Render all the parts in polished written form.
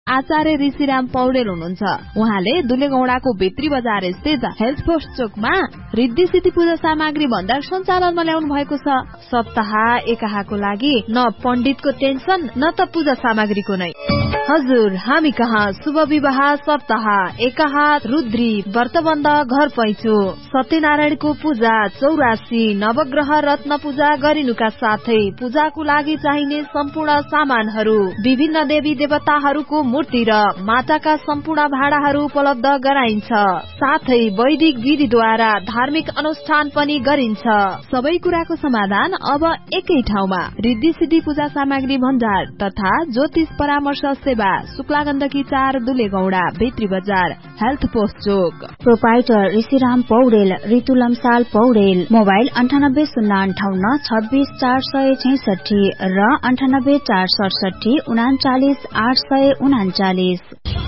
आचार्य ऋषिराम पौडेल हुनुहुन्छ। उहाँले दुलेगौडाको भित्री बजार स्थित हेल्थ पोस्ट चोकमा रिद्धि सिद्धि पूजा सामग्री भण्डार सञ्चालनमा ल्याउनु भएको छ। सप्ताह एकाहाको लागि न पण्डितको टेन्सन न त पूजा सामग्रीको नै। हजुर, हामी कहाँ शुभ विवाह, सप्ताह एकाहा, रुद्री, व्रतबन्ध, घर पैँचो, सत्यनारायणको पूजा, चौरासी, नवग्रह रत्न पूजा गरिनुका साथै पूजाको लागि चाहिने सम्पूर्ण सामानहरू, विभिन्न देवी देवताहरूको मूर्ति र माटाका सम्पूर्ण भाँडाहरू उपलब्ध गराइन्छ। साथै वैदिक विधिद्वारा धार्मिक अनुष्ठान पनि गरिन्छ। सबै कुराको समाधान अब एकै ठाउँमा। रिद्धि सिद्धि पूजा सामग्री भण्डार तथा ज्योतिष परामर्श सेवा, शुक्ला गण्डकी 4 दुलेगौडा, भित्री बजार, हेल्थ पोस्ट चोक। प्रोपाइटर ऋषिराम पौडेल, ऋतु लम्साल पौडेल। मोबाइल 9805 26 466 र 98 467 39 839।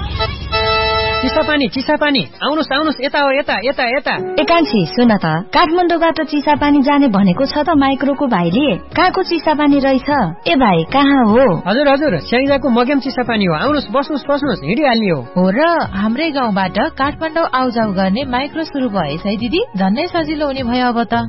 चिसापानी आउनुस् यता हो, यता यता यता। एकांशी सुन त, काठमाडौँबाट चिसापानी जाने भनेको छ त माइक्रोको भाइले। कहाँको चिसापानी रहेछ? ए भाइ कहाँ हो? हजुर स्याङ्जाको मग्याम चिसापानी हो। आउनुस्, बस्नुस्, हिँडिहाल्ने हो। र हाम्रै गाउँबाट काठमाडौँ आउजाउ गर्ने माइक्रो सुरु भएछ है दिदी। झन्नै सजिलो हुने भयो अब त।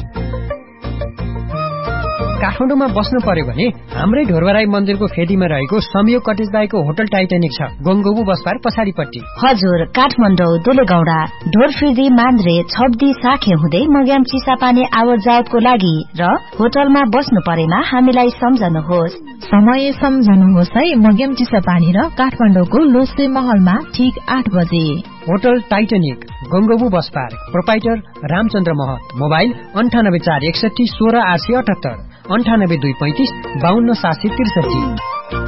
काठमाडौँमा बस्नु पर्यो भने हाम्रै ढोरबराई मन्दिरको फेदीमा रहेको संयोग कटेज बाईको होटल टाइटानिक छ, गङ्गोबु बस पार्क पछाडिपट्टि। हजुर, काठमाडौँ दुलेगौडा ढोरफिर्दी मान्द्रे छब्दी साखे हुँदै मग्याम चिसापानी आवत जावतको लागि र होटलमा बस्नु परेमा हामीलाई सम्झनुहोस्। समय सम्झनुहोस् है। मग्याम चिसापानी र काठमाडौँको लोसे महलमा ठीक 8 बजे। Hotel Titanic, गङ्गोबु bus park, proprietor Ramchandra महत। मोबाइल 98461 16878, 98235 52763।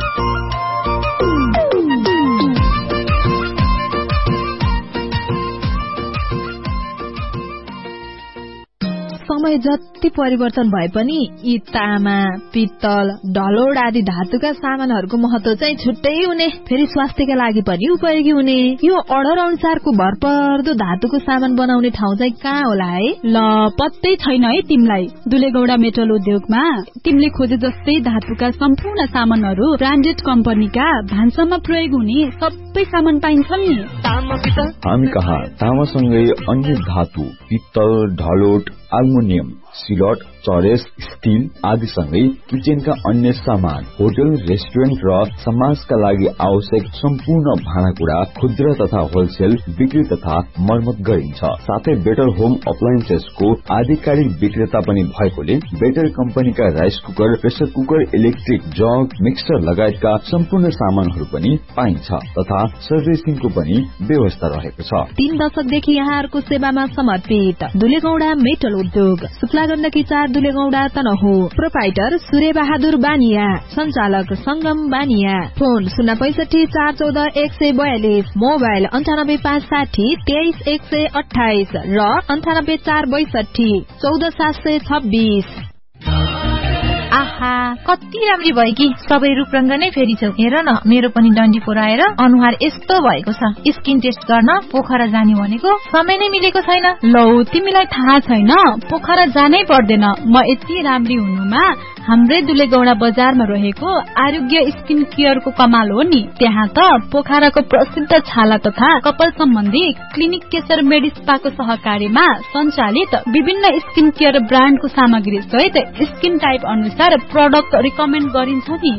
समय जति परिवर्तन भए पनि यी तामा, पित्तल, ढलोड आदि धातुका सामानहरूको महत्व चाहिँ छुट्टै हुने, फेरि स्वास्थ्यका लागि पनि उपयोगी हुने। यो अर्डर अनुसारको भरपर्दो धातुको सामान बनाउने ठाउँ चाहिँ कहाँ होला है? ल पत्तै छैन है तिमीलाई। दुलेगौडा मेटल उद्योगमा तिमीले खोजे जस्तै धातुका सम्पूर्ण सामानहरू ब्रान्डेड कम्पनीका भान्सामा प्रयोग हुने सबै सामान पाइन्छ नि। हामी कहाँ तामासँगै अन्य धातु, पित्तल, ढलोट, एल्युमिनियम, सिलट, चरेस, स्टील आदि सँगै किचनका अन्य सामान, होटल, रेस्टुरेन्ट र समाजका लागि आवश्यक सम्पूर्ण भाँडाकुँडा खुद्रा तथा होलसेल बिक्री तथा मर्मत गरिन्छ। साथै बेटर होम अप्लायन्सेसको आधिकारिक विक्रेता पनि भएकोले बेटर कम्पनीका rice cooker, pressure cooker, electric jug, mixer लगायतका सम्पूर्ण सामानहरू पनि पाइन्छ तथा सर्भिसिङको पनि व्यवस्था रहेको छ। 3 दशकदेखि यहाँहरूको सेवामा समर्पित दुलेगौडा मेटल उद्योग, शुक्ला गण्डकी 4 दुलेगौडा तनहु। प्रोपाइटर सूर्य बहादुर बानिया, सञ्चालक संगम बानिया। फोन 065 414 142, मोबाइल 98560 23128 र 98462 14726। आहा, कति राम्री भयो कि सबै रूपरङ्ग नै फेरिछौ। हेर न, मेरो पनि डन्डी पोराएर अनुहार यस्तो भएको छ। स्किन टेस्ट गर्न पोखरा जाने भनेको समय नै मिलेको छैन। लौ, तिमीलाई थाहा छैन, पोखरा जानै पर्दैन। म यति राम्री हुनुमा हाम्रै दुलेगौडा बजारमा रहेको आरोग्य स्किन केयरको कमाल हो नि। त्यहाँ त पोखराको प्रसिद्ध छाला तथा कपाल सम्बन्धी क्लिनिक केशर मेडिस्पाको सहकार्यमा सञ्चालित विभिन्न स्किन केयर ब्रान्डको सामग्री सहित स्किन टाइप अनुसार प्रडक्ट रिकमेन्ड गरिन्छ नि।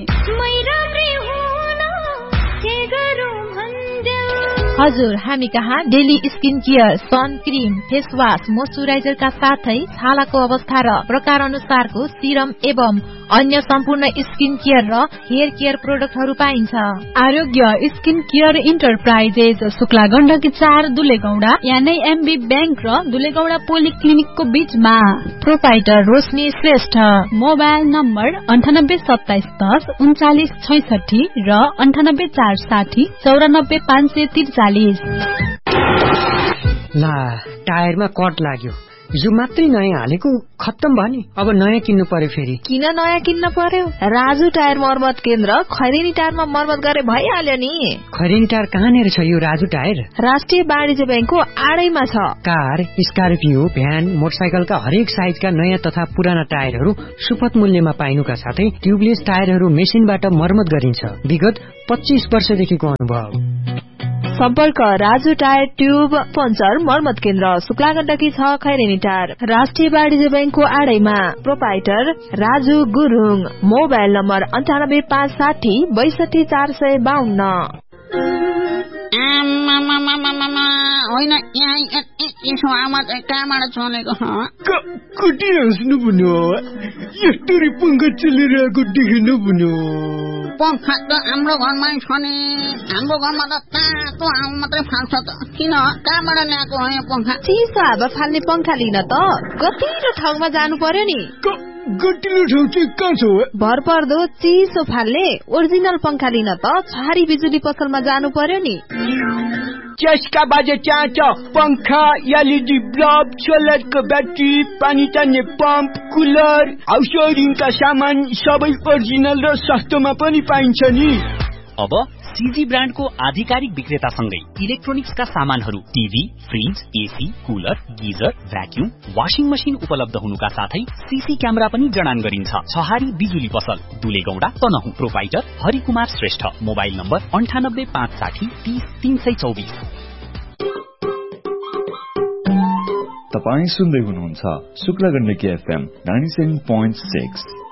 हजुर, हामी कहाँ डेली स्किन केयर, सन क्रिम, फेस वाश, मोइस्चराइजरका साथै छालाको अवस्था र प्रकार अनुसारको सिरम एवं अन्य सम्पूर्ण स्किन केयर र हेयर केयर प्रोडक्टहरू पाइन्छ। आरोग्य skin care enterprises, Shukla Gandaki 4 दुलेगौडा, यानी एमबी बैंक र दुलेगौडा पोलिक्लिनिकको बीचमा। प्रोपाइटर रोशनी श्रेष्ठ। मोबाइल नम्बर 982710 3966 र 98460 94543। ला, टायरमा कट लाग्यो। यो मात्रै नयाँ हालेको खत्तम भयो नि, अब नयाँ किन्नु पर्यो फेरि। किन नयाँ किन्न पर्यो? राजु टायर मर्मत केन्द्र खैरेनी टायरमा मर्मत गरे भइहाल्यो नि। खैरेनी टायर कहाँनिर छ यो राजु टायर? राष्ट्रिय वाणिज्य बैंकको आडैमा छ। कार, स्कर्पियो, भ्यान, मोटरसाइकलका हरेक साइजका नयाँ तथा पुराना टायरहरू सुपथ मूल्यमा पाइनुका साथै ट्युबलेस टायरहरू मेसिनबाट मर्मत गरिन्छ। विगत 25 वर्षदेखिको अनुभव। सम्पर्क राजु टायर ट्युब पञ्चर मर्मत केन्द्र, शुक्ला गण्डकी 6 खैरेनी टायर, राष्ट्रिय वाणिज्य बैंकको आडैमा। Proprietor Raju Gurung. Mobile number 98560 62 452। होइन यसो आवाज कहाँबाट चलेको? कति हाँस्नु भन्यो? यस्तरी पंखा चलिरहेको देख्नु भन्यो? पंखा त हाम्रो घरमै छ नि। हाम्रो घरमा त तातो हावा मात्रै फाल्छ त। किन कहाँबाट ल्याएको हो यो पंखा? चिसो हावा फाल्ने पंखा लिन त गतिलो ठाउँमा जानु पर्यो नि। गतिलो ठाउँ चाहिँ कहाँ छ? भरपर्दो चिसो फाल्ने ओरिजिनल पंखा लिन त छहारी बिजुली पसलमा जानु पर्यो नि। चस्का बाजे चाहन्छ पंखा, एलईडी बल्ब, सोलरको ब्याट्री, पानी तान्ने पम्प, कुलर, हाउस वायरिङका सामान सबै ओरिजिनल र सस्तोमा पनि पाइन्छ नि। अब सीजी ब्रान्डको आधिकारिक विक्रेतासँगै इलेक्ट्रोनिक्सका सामानहरू, TV, fridge, AC, cooler, geyser, vacuum, washing machine उपलब्ध हुनुका साथै सीसी क्यामेरा पनि जडान गरिन्छ। छहारी बिजुली पसल, दुलेगौडा, Tanahun. Proprietor Harikumar Shrestha. Mobile number 9856 30 324। तपाई सुन्दै हुनुहुन्छ शुक्ला गण्डकी FM 97.6।